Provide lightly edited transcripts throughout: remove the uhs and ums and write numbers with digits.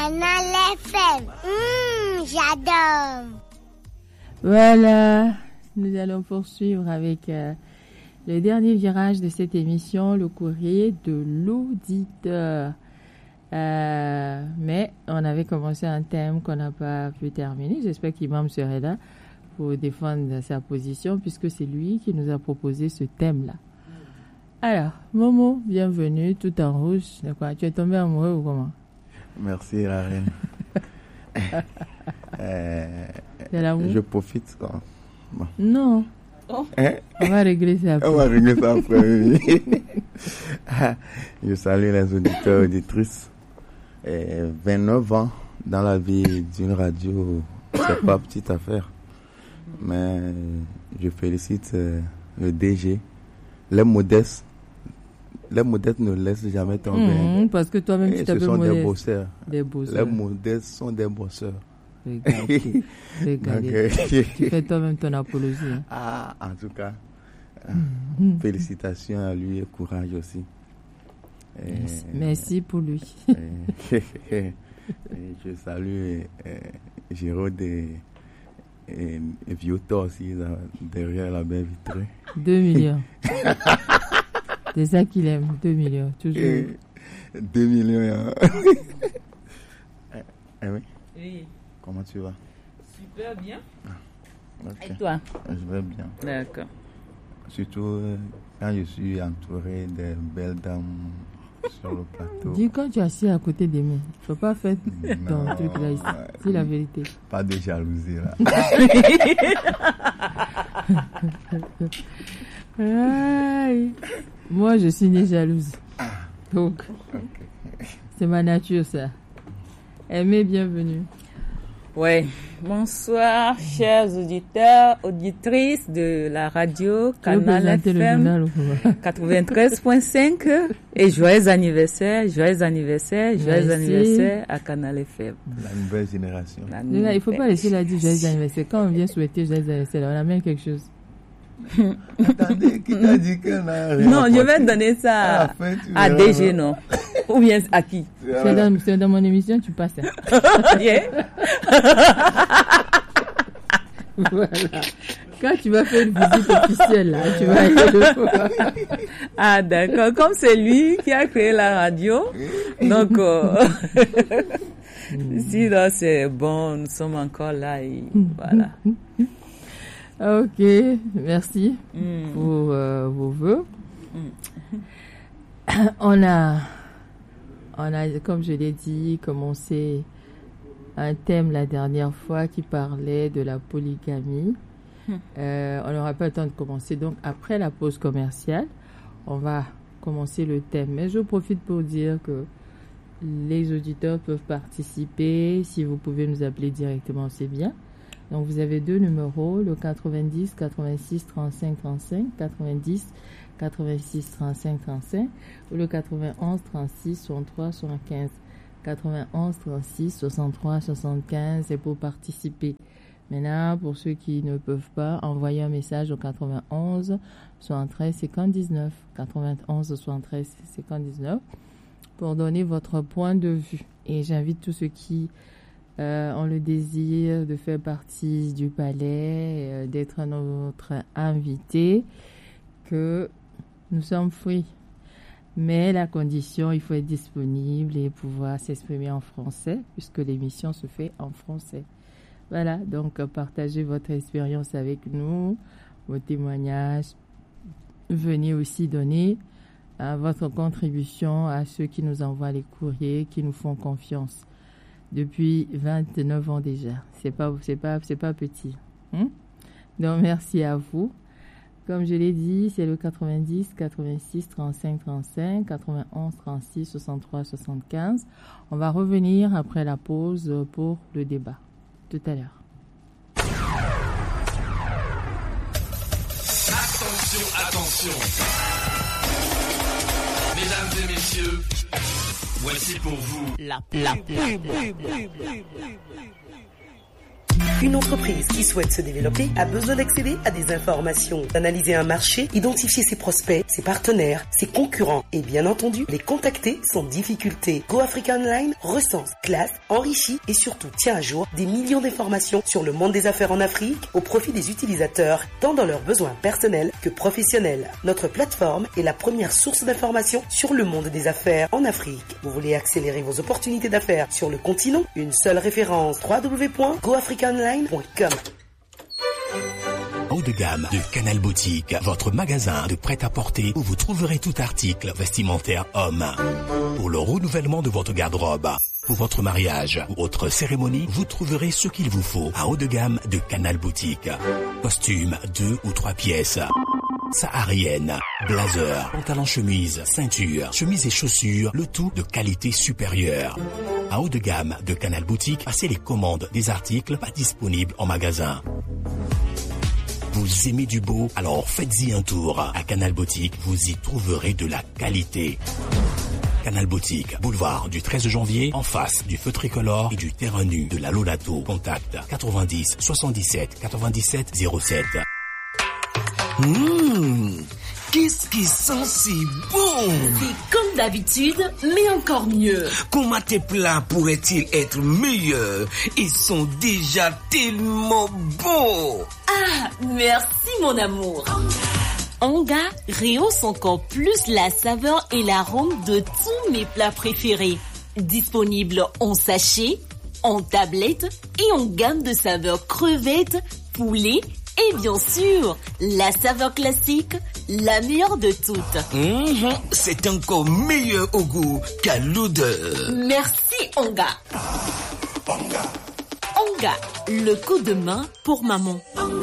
Canal FM. J'adore. Voilà, nous allons poursuivre avec le dernier virage de cette émission, le courrier de l'auditeur. Mais on avait commencé un thème qu'on n'a pas pu terminer. J'espère qu'Imam serait là pour défendre sa position puisque c'est lui qui nous a proposé ce thème-là. Alors, Momo, bienvenue, tout en rouge. De quoi, tu es tombé amoureux ou comment? Merci, la reine. C'est l'amour? Je profite. Quoi. Bon. Non. Oh. On va régler ça après. On va régler ça après. Je salue les auditeurs et auditrices. 29 ans dans la vie d'une radio, c'est pas petite affaire. Mais je félicite le DG. Les modestes ne laissent jamais tomber. Parce que toi-même, tu t'appelles modeste. Ce sont des bosseurs. Des bosseurs. Les modestes sont des bosseurs. Regardez. Tu fais toi-même ton apologie. Hein. En tout cas, félicitations à lui et courage aussi. Merci pour lui. Je salue Jérôme et Vioto aussi derrière la baie vitrée. 2 millions. C'est ça qu'il aime, 2 millions, toujours. 2 millions. Oui. Oui. Comment tu vas? Super bien. Okay. Et toi? Je vais bien. D'accord. Surtout quand je suis entouré de belles dames sur le plateau. Dis quand tu es assis à côté des mains. Il ne faut pas faire ton truc là ici. C'est la vérité. Pas de jalousie là. Moi, je suis née jalouse. Donc, c'est ma nature, ça. Aimée, bienvenue. Ouais. Bonsoir, chers auditeurs, auditrices de la radio Canal FM 93.5 et joyeux anniversaire à Canal FM. La nouvelle génération. Il ne faut pas laisser la dire joyeux anniversaire. Quand on vient souhaiter joyeux anniversaire, on amène quelque chose. Attendez, qui t'a dit qu'elle n'a rien? Non, je vais donner ça à DG, non? Ou bien à qui? C'est dans mon émission, tu passes. Voilà. Quand tu vas faire une visite officielle, là, tu vas aller le voir. Ah, d'accord. Comme c'est lui qui a créé la radio, donc, si là, c'est bon, nous sommes encore là et voilà. Ok, merci pour vos vœux. On a, comme je l'ai dit, commencé un thème la dernière fois qui parlait de la polygamie. On n'aura pas le temps de commencer, donc après la pause commerciale, on va commencer le thème. Mais je profite pour dire que les auditeurs peuvent participer. Si vous pouvez nous appeler directement, c'est bien. Donc vous avez 2 numéros, le 90 86 35 35, 90 86 35 35 ou le 91 36 63 75. 91 36 63 75, c'est pour participer. Maintenant, pour ceux qui ne peuvent pas, envoyer un message au 91 73 59, 91 73 59 pour donner votre point de vue. Et j'invite tous ceux qui ont le désir de faire partie du palais, d'être notre invité, que nous sommes free. Mais la condition, il faut être disponible et pouvoir s'exprimer en français, puisque l'émission se fait en français. Voilà, donc partagez votre expérience avec nous, vos témoignages. Venez aussi donner votre contribution à ceux qui nous envoient les courriers, qui nous font confiance. Depuis 29 ans déjà. C'est pas petit. Donc, merci à vous. Comme je l'ai dit, c'est le 90 86 35 35, 91 36 63 75. On va revenir après la pause pour le débat. Tout à l'heure. Attention. Mesdames et messieurs, voici pour vous la pub. Une entreprise qui souhaite se développer a besoin d'accéder à des informations, d'analyser un marché, identifier ses prospects, ses partenaires, ses concurrents et bien entendu les contacter sans difficulté. Go Africa Online recense, classe, enrichit et surtout tient à jour des millions d'informations sur le monde des affaires en Afrique au profit des utilisateurs, tant dans leurs besoins personnels que professionnels. Notre plateforme est la première source d'informations sur le monde des affaires en Afrique. Vous voulez accélérer vos opportunités d'affaires sur le continent? Une seule référence, www.goafricaonline.com. Haut de gamme de Canal Boutique, votre magasin de prêt-à-porter où vous trouverez tout article vestimentaire homme. Pour le renouvellement de votre garde-robe, pour votre mariage ou autre cérémonie, vous trouverez ce qu'il vous faut à haut de gamme de Canal Boutique. Costumes 2 ou 3 pièces, saharienne, blazer, pantalon chemise, ceinture, chemise et chaussures, le tout de qualité supérieure. À haut de gamme de Canal Boutique, passez les commandes des articles pas disponibles en magasin. Vous aimez du beau? Alors faites-y un tour. À Canal Boutique, vous y trouverez de la qualité. Canal Boutique, boulevard du 13 janvier, en face du feu tricolore et du terrain nu de la Lodato. Contact 90 77 97 07. Qu'est-ce qui sent si bon? C'est comme d'habitude, mais encore mieux. Comment tes plats pourraient-ils être meilleurs? Ils sont déjà tellement bons. Ah, merci mon amour. Onga rehausse encore plus la saveur et l'arôme de tous mes plats préférés. Disponible en sachet, en tablette et en gamme de saveurs crevettes, poulet et bien sûr, la saveur classique, la meilleure de toutes. C'est encore meilleur au goût qu'à l'odeur. Merci Onga. Onga, le coup de main pour maman.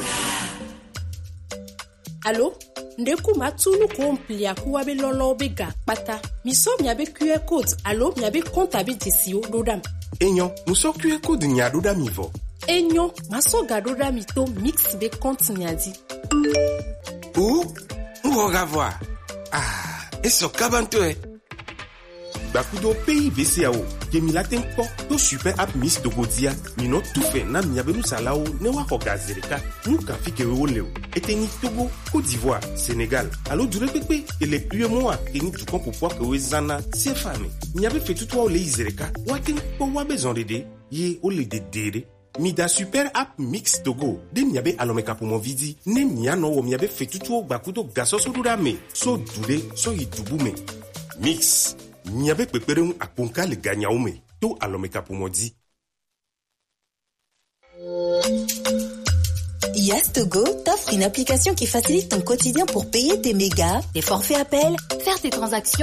Allô? Ndeku matulu ko mplia kuwa be lolo be ga pata. Miso miabe QR code. Allô, miabe compte abe desio dodam. Enyo, muso QR code nya dodam ivo. Enyo, maso ga dodam ito mix be compte nyadi. Ou? Voir. Ah, eso kabantoe. Bakudo pays VCAO. Kemi latin po to super app Miss Dogodia. Mino tufe na miabe nu salao ne wako gazereka. Nuka fike leo. Eteni Togo, Côte d'Ivoire, Sénégal. Allo dure pepe et les plus mois teni du pour pouvoir que wezana c'est famille. Miabe fait tout toi le izereka. Waten po wa besoin de ye o le de Mida super app Mix Togo. De miabe alomeka pour mon vidi. Ne miano o miabe fait tout bakudo gaso so dudame. So dude so yidubume. Mix. Miabe peperun aponka le gagnaoume. To alomeka pour mon di. Yas Togo t'offre une application qui facilite ton quotidien pour payer tes mégas, tes forfaits appels, faire tes transactions